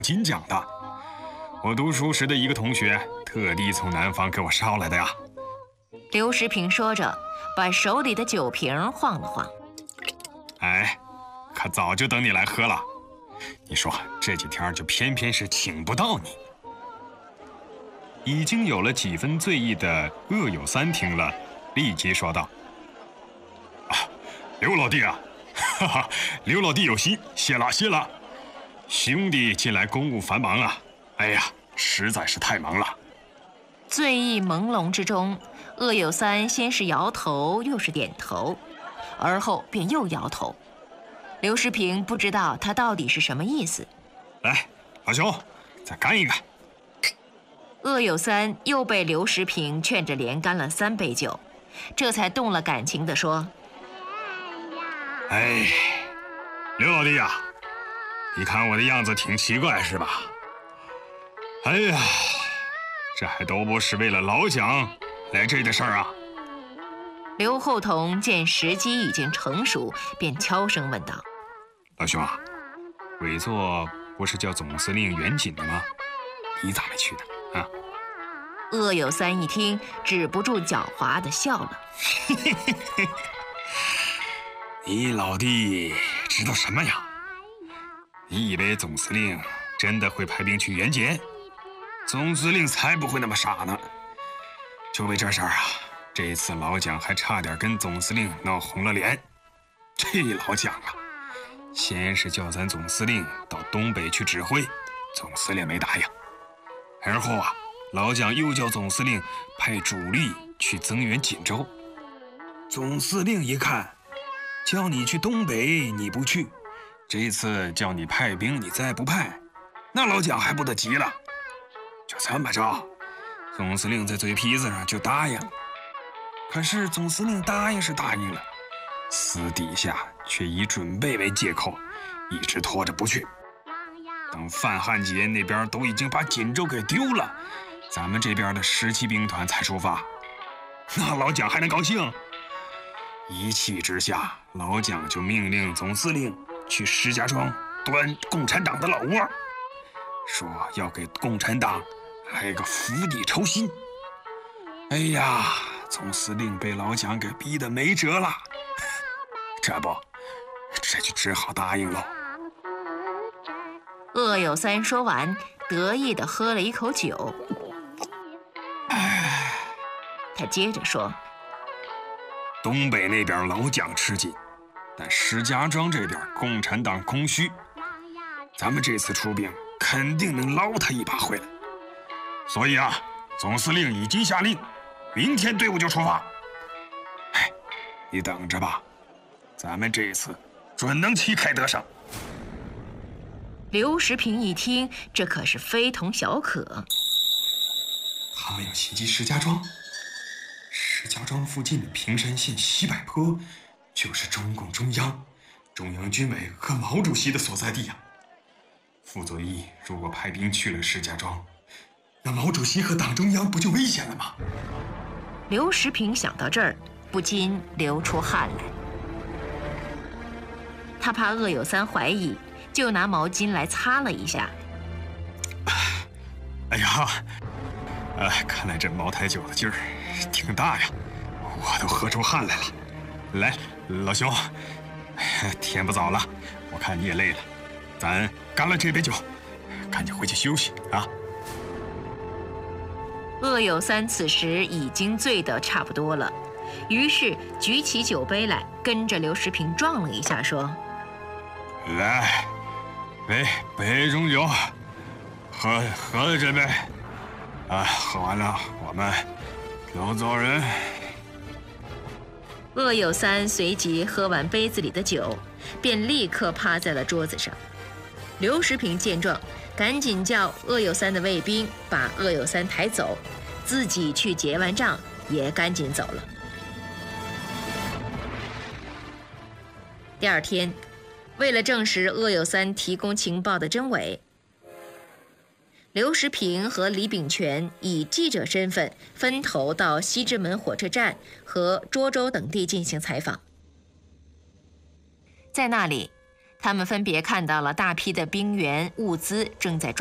金奖的。我读书时的一个同学特地从南方给我捎来的呀。 刘时平说着，把手里的酒瓶晃了晃。 哎，可早就等你来喝了。你说这几天就偏偏是请不到你。已经有了几分醉意的鄂有三听了，立即说道：“啊，刘老弟啊，哈哈，刘老弟有心，谢了谢了。兄弟近来公务繁忙啊，哎呀，实在是太忙了。” 醉意朦胧之中，鄂有三先是摇头，又是点头，而后便又摇头。刘时平不知道他到底是什么意思。 来，老兄，再干一个。 鄂有三又被刘时平劝着连干了3杯酒，这才动了感情地说：“ 哎，刘老弟呀，你看我的样子挺奇怪是吧？哎呀，这还都不是为了老蒋来这的事儿啊。” 刘后同见时机已经成熟，便悄声问道：“ 老兄啊，委座不是叫总司令袁锦的吗？你咋没去呢？啊？” 鄂有三一听，止不住狡猾地笑了。 你老弟知道什么呀？你以为总司令真的会派兵去援锦？总司令才不会那么傻呢。就为这事儿啊，这次老蒋还差点跟总司令闹红了脸。这老蒋啊，先是叫咱总司令到东北去指挥，总司令没答应。而后啊，老蒋又叫总司令派主力去增援锦州。总司令一看，叫你去东北你不去，这次叫你派兵你再不派，那老蒋还不得急了？就这么着，总司令在嘴皮子上就答应。可是总司令答应是答应了，私底下却以准备为借口，一直拖着不去。等范汉杰那边都已经把锦州给丢了，咱们这边的17兵团才出发，那老蒋还能高兴？一气之下，老蒋就命令总司令去石家庄端共产党的老窝，说要给共产党来个釜底抽薪。哎呀，总司令被老蒋给逼得没辙了，这就只好答应喽。 鄂有三说完，得意地喝了一口酒。他接着说：“ 东北那边老蒋吃紧，但石家庄这边共产党空虚，咱们这次出兵肯定能捞他一把回来。所以啊，总司令已经下令，明天队伍就出发。哎，你等着吧，咱们这次准能旗开得胜。” 刘时平一听，这可是非同小可。 他们要袭击石家庄，石家庄附近的平山县西柏坡，就是中共中央军委和毛主席的所在地呀。傅作义如果派兵去了石家庄，那毛主席和党中央不就危险了吗？ 刘时平想到这儿，不禁流出汗来。他怕鄂有三怀疑，就拿毛巾来擦了一下。 哎呀，看来这茅台酒的劲儿挺大呀，我都喝出汗来了。来，老兄，天不早了，我看你也累了，咱干了这杯酒，赶紧回去休息啊。 鄂有三此时已经醉得差不多了，于是举起酒杯来，跟着刘时平撞了一下，说：“ 来，杯中酒，喝了这杯，喝完了我们都走人。” 鄂有三随即喝完杯子里的酒，便立刻趴在了桌子上。刘时平见状，赶紧叫鄂有三的卫兵把鄂有三抬走，自己去结完账，也赶紧走了。第二天，为了证实鄂有三提供情报的真伪，刘时平和李炳全以记者身份分头到西直门火车站和涿州等地进行采访。在那里， 他们分别看到了大批的兵员物资正在